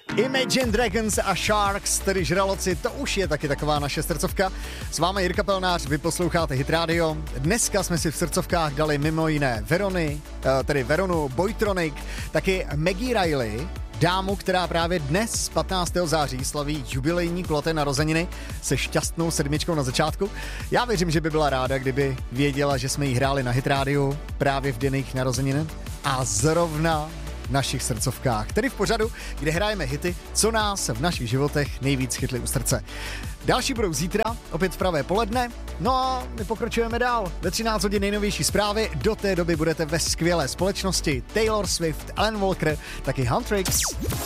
Imagine Dragons a Sharks, tedy žraloci, to už je taky taková naše srdcovka. S vámi Jirka Pelnář, vy posloucháte Hit Radio. Dneska jsme si v srdcovkách dali mimo jiné Veronu Boytronic, taky Maggie Riley, dámu, která právě dnes 15. září slaví jubilejní kulaté narozeniny se šťastnou 7 na začátku. Já věřím, že by byla ráda, kdyby věděla, že jsme jí hráli na Hit Radio právě v den jejich narozenin a zrovna v našich srdcovkách, tedy v pořadu, kde hrajeme hity, co nás v našich životech nejvíc chytly u srdce. Další budou zítra, opět v pravé poledne, no a my pokračujeme dál. Ve 13 hodin nejnovější zprávy, do té doby budete ve skvělé společnosti Taylor Swift, Alan Walker, taky Huntrix.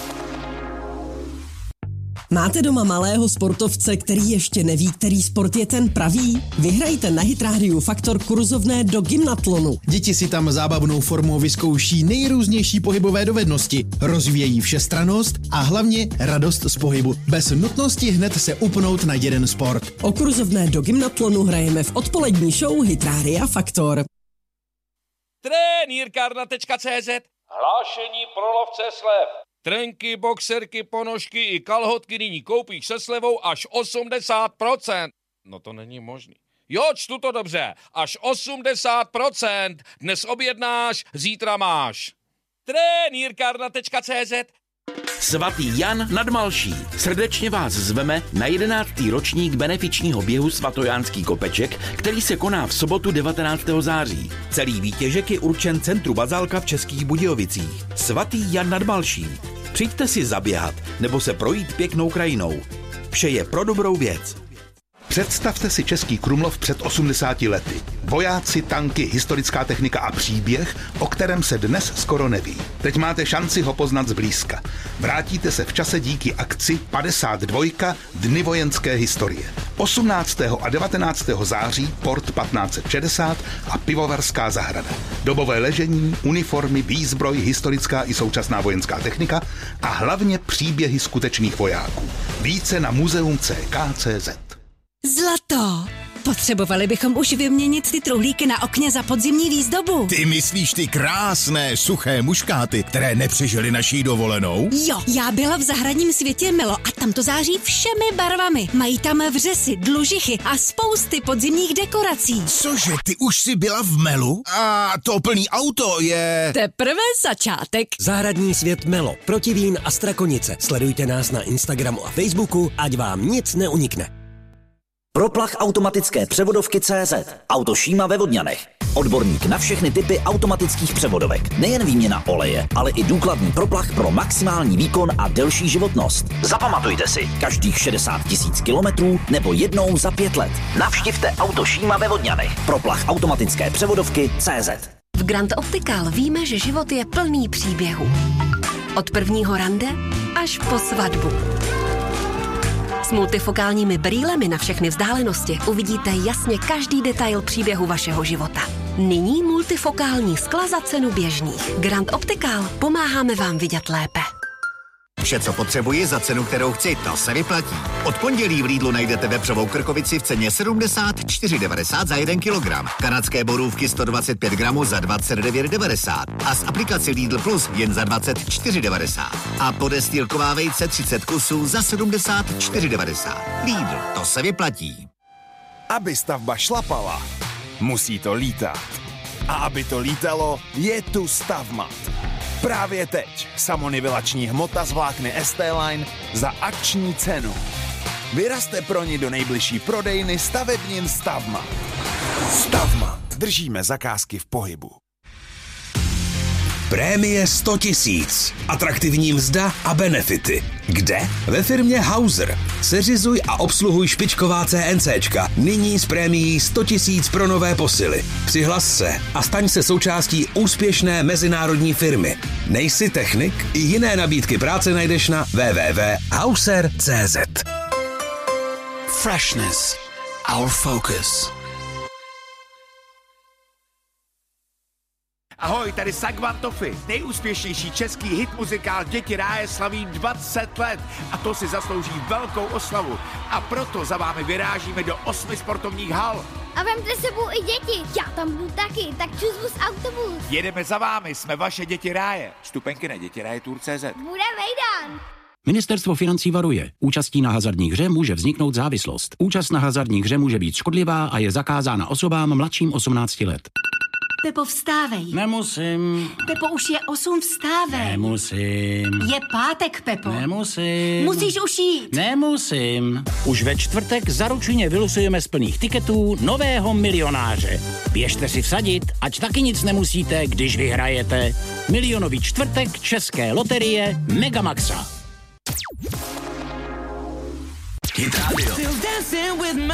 Máte doma malého sportovce, který ještě neví, který sport je ten pravý? Vyhrajte na Hit Radio Faktor kurzovné do gymnatlonu. Děti si tam zábavnou formou vyzkouší nejrůznější pohybové dovednosti, rozvíjejí všestrannost a hlavně radost z pohybu, bez nutnosti hned se upnout na jeden sport. O kurzovné do gymnatlonu hrajeme v odpolední show Hit Radio Faktor. Trenýrkárna.cz Hlášení pro lovce slev. Trenky, boxerky, ponožky i kalhotky nyní koupíš se slevou až 80%. No to není možný. Jo, čtu to dobře. Až 80%. Dnes objednáš, zítra máš. Trenýrkárna.cz Svatý Jan nad Malší. Srdečně vás zveme na 11. ročník benefičního běhu Svatojánský kopeček, který se koná v sobotu 19. září. Celý výtěžek je určen centru Bazálka v Českých Budějovicích. Svatý Jan nad Malší. Přijďte si zaběhat nebo se projít pěknou krajinou. Vše je pro dobrou věc. Představte si Český Krumlov před 80 lety. Vojáci, tanky, historická technika a příběh, o kterém se dnes skoro neví. Teď máte šanci ho poznat zblízka. Vrátíte se v čase díky akci 52. Dny vojenské historie. 18. a 19. září Port 1560 a Pivovarská zahrada. Dobové ležení, uniformy, výzbroj, historická i současná vojenská technika a hlavně příběhy skutečných vojáků. Více na muzeum CK.cz. Zlato! Potřebovali bychom už vyměnit ty truhlíky na okně za podzimní výzdobu. Ty myslíš ty krásné, suché muškáty, které nepřežily naší dovolenou? Jo, já byla v zahradním světě Melo a tam to září všemi barvami. Mají tam vřesy, dlužichy a spousty podzimních dekorací. Cože, ty už jsi byla v Melu? A to plný auto je... Teprve začátek. Zahradní svět Melo, Protivín a Strakonice. Sledujte nás na Instagramu a Facebooku, ať vám nic neunikne. Proplach automatické převodovky CZ. Auto Šíma ve Vodňanech. Odborník na všechny typy automatických převodovek. Nejen výměna oleje, ale i důkladný proplach pro maximální výkon a delší životnost. Zapamatujte si, každých 60 000 kilometrů nebo jednou za 5 let. Navštivte Auto Šíma ve Vodňanech. Proplach automatické převodovky CZ. V Grand Optical víme, že život je plný příběhů. Od prvního rande až po svatbu. S multifokálními brýlemi na všechny vzdálenosti uvidíte jasně každý detail příběhu vašeho života. Nyní multifokální skla za cenu běžných. Grand Optical, pomáháme vám vidět lépe. Vše, co potřebuji za cenu, kterou chci, to se vyplatí. Od pondělí v Lidlu najdete vepřovou krkovici v ceně 74,90 za 1 kilogram. Kanadské borůvky 125 gramů za 29,90 a z aplikace Lidl Plus jen za 24,90. A podestýlková vejce 30 kusů za 74,90. Lidl, to se vyplatí. Aby stavba šlapala, musí to lítat. A aby to lítalo, je tu Stavmat. Právě teď samonivelační hmota z vlákny ST-Line za akční cenu. Vyrazte pro ní do nejbližší prodejny stavebnin Stavmat. Stavmat. Držíme zakázky v pohybu. Prémie 100 000. Atraktivní mzda a benefity. Kde? Ve firmě Hauser. Seřizuj a obsluhuj špičková CNCčka. Nyní s prémií 100 000 pro nové posily. Přihlas se a staň se součástí úspěšné mezinárodní firmy. Nejsi technik? I jiné nabídky práce najdeš na www.hauser.cz. Freshness. Our focus. Ahoj, tady Sagvan Toffy, nejúspěšnější český hit muzikál Děti ráje slaví 20 let a to si zaslouží velkou oslavu. A proto za vámi vyrážíme do 8 sportovních hal. A vemte sebou i děti, já tam budu taky, tak čus autobus. Jedeme za vámi, jsme vaše Děti ráje. Vstupenky na dětiraje.cz. Bude vejdan. Ministerstvo financí varuje. Účastí na hazardní hře může vzniknout závislost. Účast na hazardní hře může být škodlivá a je zakázána osobám mladším 18 let. Pepo, vstávej. Nemusím. Pepo, už je 8, vstávej. Nemusím. Je pátek, Pepo. Nemusím. Musíš už jít. Nemusím. Už ve čtvrtek zaručeně vylosujeme z plných tiketů nového milionáře. Běžte si vsadit, ať taky nic nemusíte, když vyhrajete. Milionový čtvrtek České loterie Megamaxa. Hit Radio.